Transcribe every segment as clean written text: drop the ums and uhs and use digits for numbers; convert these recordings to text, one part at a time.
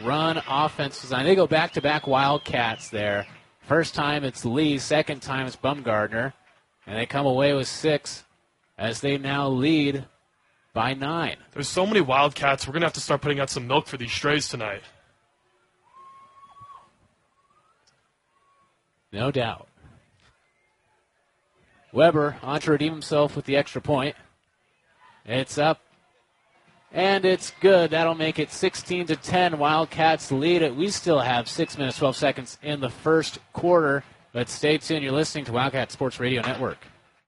run offense design. They go back-to-back Wildcats there. First time it's Lee, second time it's Bumgardner. And they come away with 6 as they now lead by 9. There's so many Wildcats. We're going to have to start putting out some milk for these strays tonight. No doubt. Weber on to redeem himself with the extra point. It's up, and it's good. That'll make it 16-10. Wildcats lead it. We still have 6 minutes, 12 seconds in the first quarter, but stay tuned. You're listening to Wildcat Sports Radio Network.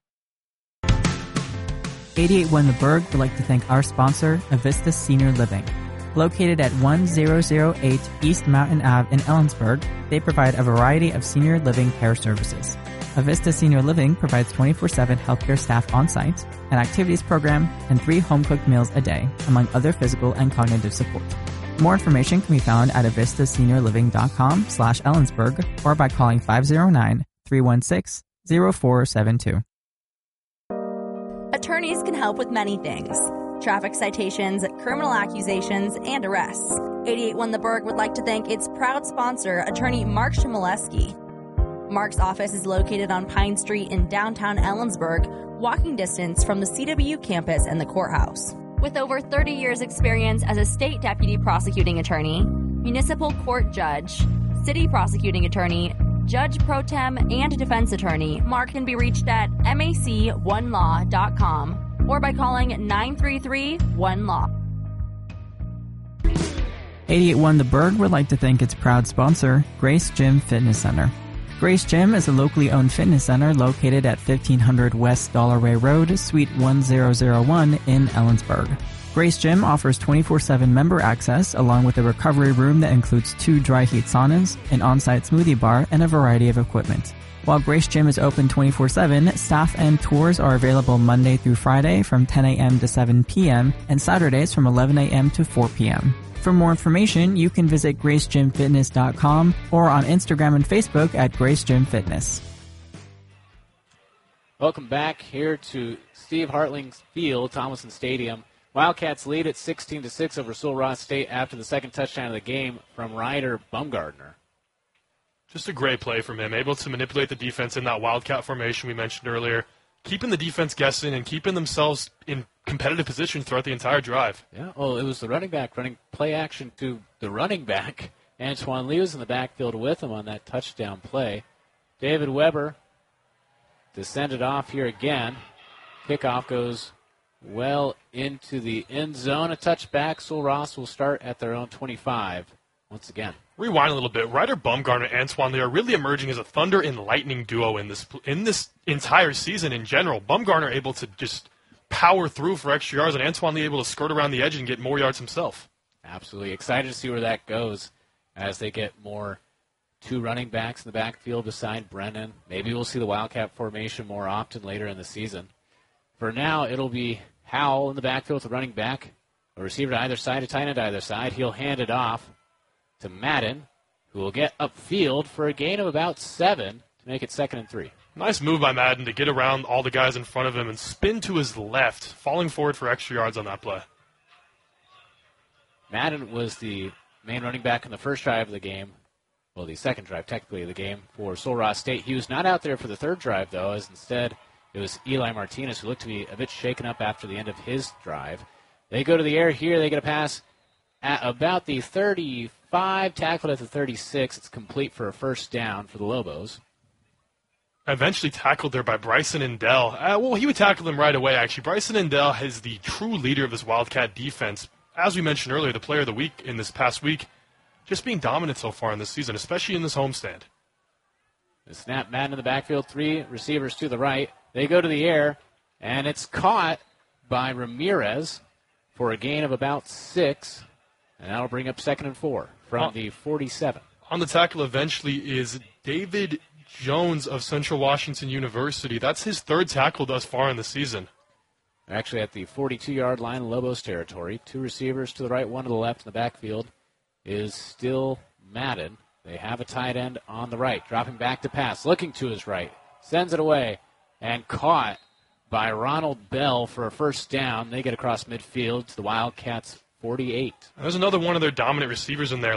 88.1 The Berg would like to thank our sponsor, Avista Senior Living. Located at 1008 East Mountain Ave in Ellensburg, they provide a variety of senior living care services. Avista Senior Living provides 24/7 healthcare staff on-site, an activities program, and 3 home-cooked meals a day, among other physical and cognitive support. More information can be found at avistaseniorliving.com/Ellensburg or by calling 509-316-0472. Attorneys can help with many things. Traffic citations, criminal accusations, and arrests. 88.1 The Berg would like to thank its proud sponsor, attorney Mark Chmielewski. Mark's office is located on Pine Street in downtown Ellensburg, walking distance from the CW campus and the courthouse. With over 30 years' experience as a state deputy prosecuting attorney, municipal court judge, city prosecuting attorney, judge pro tem, and defense attorney, Mark can be reached at mac1law.com or by calling 933-1LAW. 88.1 The Berg would like to thank its proud sponsor, Grace Gym Fitness Center. Grace Gym is a locally owned fitness center located at 1500 West Dollarway Road, Suite 1001 in Ellensburg. Grace Gym offers 24/7 member access along with a recovery room that includes 2 dry heat saunas, an on-site smoothie bar, and a variety of equipment. While Grace Gym is open 24/7, staff and tours are available Monday through Friday from 10 a.m. to 7 p.m. and Saturdays from 11 a.m. to 4 p.m. For more information, you can visit gracegymfitness.com or on Instagram and Facebook at Grace Gym Fitness. Welcome back here to Steve Hartling's Field, Thomason Stadium. Wildcats lead at 16-6 over Sul-Ross State after the second touchdown of the game from Ryder Bumgardner. Just a great play from him, able to manipulate the defense in that Wildcat formation we mentioned earlier, keeping the defense guessing and keeping themselves in competitive position throughout the entire drive. Yeah, well, it was the running back running play action to the running back. Antoine Lee was in the backfield with him on that touchdown play. David Weber to send it off here again. Kickoff goes well into the end zone. A touchback. Sul-Ross will start at their own 25 once again. Rewind a little bit. Ryder Bumgardner and Antoine Lee are really emerging as a thunder and lightning duo in this entire season in general. Bumgardner able to just power through for extra yards, and Antoine Lee able to skirt around the edge and get more yards himself. Absolutely. Excited to see where that goes as they get more 2 running backs in the backfield beside Brennan. Maybe we'll see the Wildcat formation more often later in the season. For now, it'll be Howell in the backfield with the running back, a receiver to either side, a tight end to either side. He'll hand it off to Madden, who will get upfield for a gain of about 7 to make it 2nd and 3. Nice move by Madden to get around all the guys in front of him and spin to his left, falling forward for extra yards on that play. Madden was the main running back in the first drive of the game. Well, the second drive, technically, of the game for Sul-Ross State. He was not out there for the third drive, though, as instead it was Eli Martinez, who looked to be a bit shaken up after the end of his drive. They go to the air here. They get a pass at about the 35, tackled at the 36. It's complete for a first down for the Lobos. Eventually tackled there by Bryson Endell. Well, he would tackle them right away, actually. Bryson Endell is the true leader of this Wildcat defense. As we mentioned earlier, the player of the week in this past week, just being dominant so far in this season, especially in this homestand. The snap, Madden in the backfield, 3 receivers to the right. They go to the air, and it's caught by Ramirez for a gain of about 6, and that'll bring up 2nd and 4 from the 47. On the tackle eventually is David Jones of Central Washington University. That's his 3rd tackle thus far in the season. They're actually at the 42-yard line, Lobos territory. 2 receivers to the right, 1 to the left in the backfield is still Madden. They have a tight end on the right, dropping back to pass, looking to his right, sends it away, and caught by Ronald Bell for a first down. They get across midfield to the Wildcats' 48. There's another one of their dominant receivers in there,